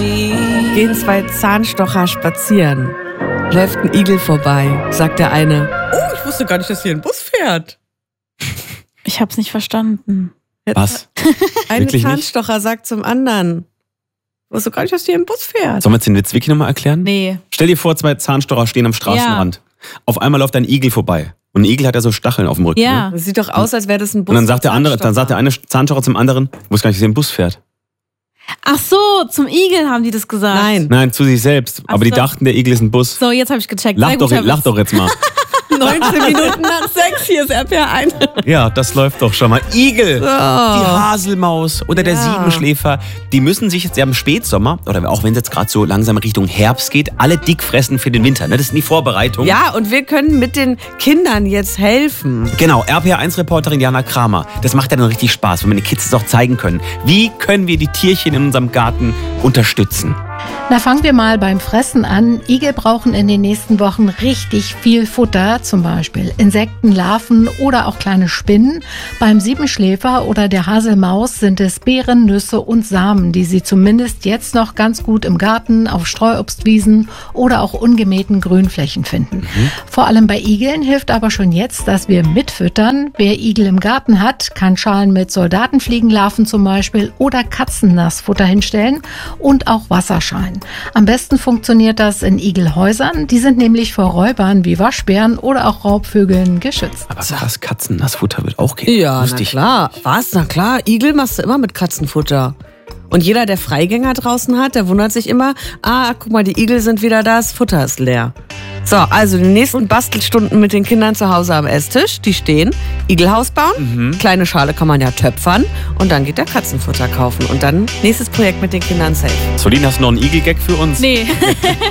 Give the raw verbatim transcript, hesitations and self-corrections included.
Gehen zwei Zahnstocher spazieren. Läuft ein Igel vorbei, sagt der eine. Oh, ich wusste gar nicht, dass hier ein Bus fährt. Ich hab's nicht verstanden. Was? Ein Wirklich Zahnstocher nicht? Sagt zum anderen. Ich wusste gar nicht, dass hier ein Bus fährt. Sollen wir jetzt den Witz wirklich nochmal erklären? Nee. Stell dir vor, zwei Zahnstocher stehen am Straßenrand. Ja. Auf einmal läuft ein Igel vorbei. Und ein Igel hat ja so Stacheln auf dem Rücken. Ja. Ne? Das sieht doch aus, als wäre das ein Bus. Und dann sagt der andere, dann sagt der eine Zahnstocher zum anderen, ich wusste gar nicht, dass hier ein Bus fährt. Ach so, zum Igel haben die das gesagt. Nein. Nein, zu sich selbst. Ach Aber die so. dachten, der Igel ist ein Bus. So, jetzt habe ich gecheckt. Lach Sehr doch, guter lach Witz. doch jetzt mal. neunzehn Minuten nach sechs, hier ist R P R eins. Ja, das läuft doch schon mal. Igel, Oh. die Haselmaus oder der Ja. Siebenschläfer, die müssen sich jetzt ja im Spätsommer, oder auch wenn es jetzt gerade so langsam Richtung Herbst geht, alle dick fressen für den Winter. Ne? Das ist die Vorbereitung. Ja, und wir können mit den Kindern jetzt helfen. Genau, R P R eins Reporterin Jana Kramer. Das macht ja dann richtig Spaß, wenn wir den Kids das auch zeigen können. Wie können wir die Tierchen in unserem Garten unterstützen? Na, fangen wir mal beim Fressen an. Igel brauchen in den nächsten Wochen richtig viel Futter, zum Beispiel Insekten, Larven oder auch kleine Spinnen. Beim Siebenschläfer oder der Haselmaus sind es Beeren, Nüsse und Samen, die sie zumindest jetzt noch ganz gut im Garten, auf Streuobstwiesen oder auch ungemähten Grünflächen finden. Mhm. Vor allem bei Igeln hilft aber schon jetzt, dass wir mitfüttern. Wer Igel im Garten hat, kann Schalen mit Soldatenfliegenlarven zum Beispiel oder Katzennassfutter hinstellen und auch Wasserschalen. Am besten funktioniert das in Igelhäusern. Die sind nämlich vor Räubern wie Waschbären oder auch Raubvögeln geschützt. Aber krass, Katzennassfutter wird auch gehen. Ja, Wusste na ich. klar. Was? Na klar, Igel machst du immer mit Katzenfutter. Und jeder, der Freigänger draußen hat, der wundert sich immer, ah, guck mal, die Igel sind wieder da, das Futter ist leer. So, also die nächsten Bastelstunden mit den Kindern zu Hause am Esstisch, die stehen. Igelhaus bauen, mhm. kleine Schale kann man ja töpfern und dann geht der Katzenfutter kaufen. Und dann nächstes Projekt mit den Kindern safe. Solin, hast du noch einen Igel-Gag für uns? Nee.